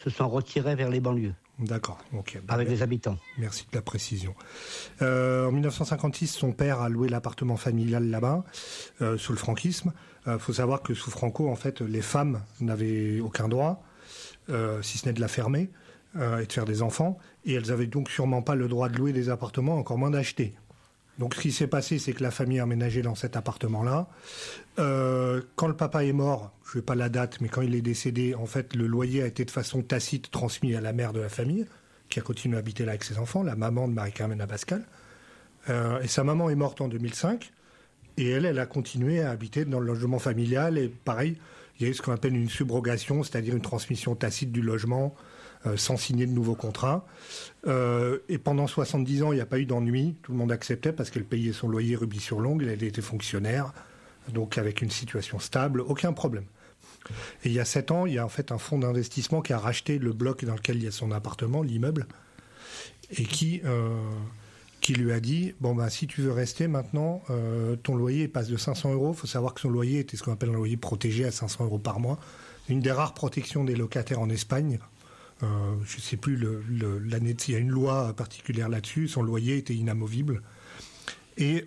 se sont retirés vers les banlieues. D'accord, ok. Avec les habitants. Merci de la précision. En 1956, son père a loué l'appartement familial là-bas, sous le franquisme. Faut savoir que sous Franco, en fait, les femmes n'avaient aucun droit, si ce n'est de la fermer et de faire des enfants. Et elles avaient donc sûrement pas le droit de louer des appartements, encore moins d'acheter. Donc ce qui s'est passé, c'est que la famille a emménagé dans cet appartement-là. Quand le papa est mort, je ne sais pas la date, mais quand il est décédé, en fait, le loyer a été de façon tacite transmis à la mère de la famille, qui a continué à habiter là avec ses enfants, la maman de Marie-Carmen Abascal. Et sa maman est morte en 2005, et elle a continué à habiter dans le logement familial. Et pareil, il y a eu ce qu'on appelle une subrogation, c'est-à-dire une transmission tacite du logement, sans signer de nouveaux contrats. Et pendant 70 ans, il n'y a pas eu d'ennui. Tout le monde acceptait parce qu'elle payait son loyer rubis-sur-l'ongle. Elle était fonctionnaire, donc avec une situation stable, aucun problème. Et il y a 7 ans, il y a en fait un fonds d'investissement qui a racheté le bloc dans lequel il y a son appartement, l'immeuble, et qui lui a dit, bon ben si tu veux rester maintenant, ton loyer passe de 500 €. Il faut savoir que son loyer était ce qu'on appelle un loyer protégé à 500 € par mois. Une des rares protections des locataires en Espagne. Je ne sais plus l'année, il y a une loi particulière là-dessus, son loyer était inamovible. Et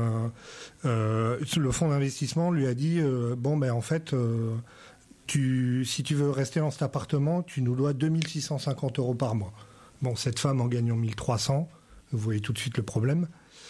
le fonds d'investissement lui a dit, bon ben en fait, si tu veux rester dans cet appartement, tu nous dois 2650 € par mois. Bon, cette femme en gagnant 1300, vous voyez tout de suite le problème.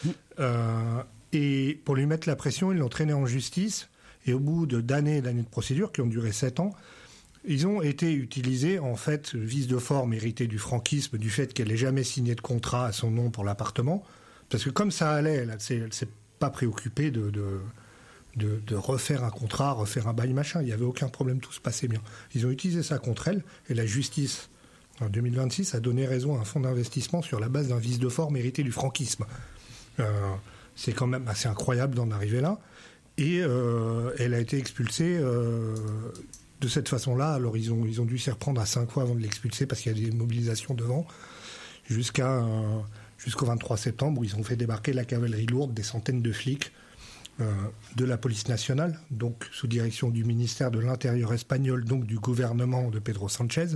Et pour lui mettre la pression, ils l'ont traîné en justice, et au bout d'années et d'années de procédures, qui ont duré 7 ans, ils ont été utilisés, en fait, vice de forme héritée du franquisme, du fait qu'elle n'ait jamais signé de contrat à son nom pour l'appartement. Parce que comme ça allait, elle ne s'est pas préoccupée de refaire un contrat, refaire un bail, machin. Il n'y avait aucun problème, tout se passait bien. Ils ont utilisé ça contre elle, et la justice, en 2026, a donné raison à un fonds d'investissement sur la base d'un vice de forme hérité du franquisme. C'est quand même assez incroyable d'en arriver là. Et elle a été expulsée... de cette façon-là. Alors ils ont dû s'y reprendre à 5 fois avant de l'expulser parce qu'il y a des mobilisations devant, jusqu'au 23 septembre où ils ont fait débarquer la cavalerie lourde, des centaines de flics de la police nationale, donc sous direction du ministère de l'Intérieur espagnol, donc du gouvernement de Pedro Sánchez,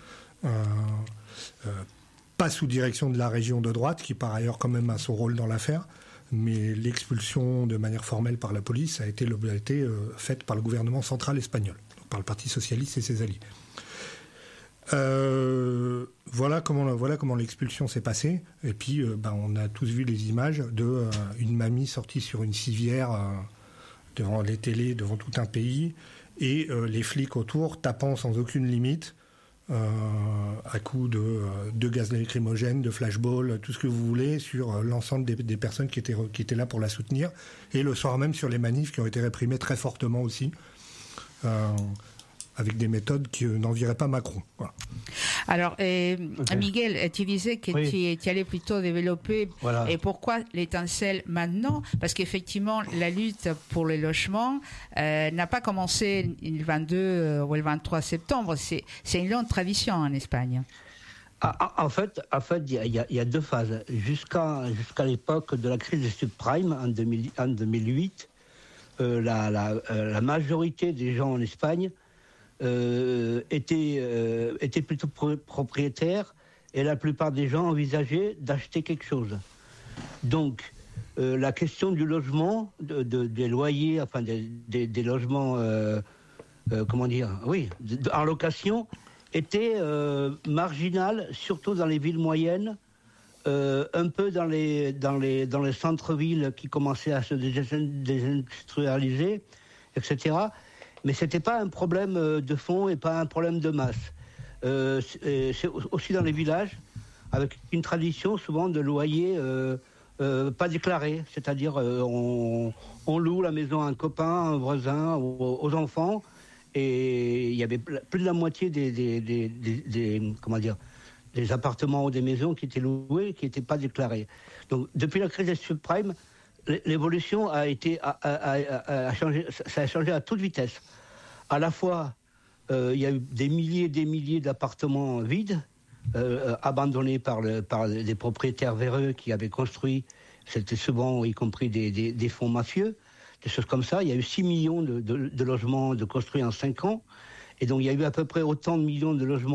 pas sous direction de la région de droite, qui par ailleurs quand même a son rôle dans l'affaire, mais l'expulsion de manière formelle par la police a été faite par le gouvernement central espagnol, par le Parti socialiste et ses alliés. Voilà comment l'expulsion s'est passée. Et puis, on a tous vu les images d'une mamie sortie sur une civière devant les télés, devant tout un pays, et les flics autour tapant sans aucune limite, à coups de gaz lacrymogène, de flashball, tout ce que vous voulez, sur l'ensemble des personnes qui étaient là pour la soutenir. Et le soir même sur les manifs qui ont été réprimées très fortement aussi. Avec des méthodes qui n'envieraient pas Macron. Voilà. Alors, Miguel, tu disais que tu allais plutôt développer. Voilà. Et pourquoi l'étincelle maintenant ? Parce qu'effectivement, la lutte pour le logement n'a pas commencé le 22 ou le 23 septembre. C'est une longue tradition en Espagne. En fait, il y a 2 phases. Jusqu'à l'époque de la crise des subprimes en 2008, la majorité des gens en Espagne étaient plutôt propriétaires, et la plupart des gens envisageaient d'acheter quelque chose. Donc, la question du logement, des loyers, enfin des logements, en location, était marginale, surtout dans les villes moyennes, un peu dans les centres-villes qui commençaient à se désindustrialiser, etc. Mais ce n'était pas un problème de fond et pas un problème de masse. C'est aussi dans les villages, avec une tradition souvent de loyer pas déclaré. C'est-à-dire on loue la maison à un copain, à un voisin, aux enfants, et il y avait plus de la moitié des appartements ou des maisons qui étaient loués, qui n'étaient pas déclarés. Donc depuis la crise des subprimes, l'évolution a changé, ça a changé à toute vitesse. À la fois, il y a eu des milliers et des milliers d'appartements vides, abandonnés par des propriétaires véreux qui avaient construit. C'était souvent, y compris des fonds mafieux, des choses comme ça. Il y a eu 6 millions de logements construits en 5 ans. Et donc, il y a eu à peu près autant de millions de logements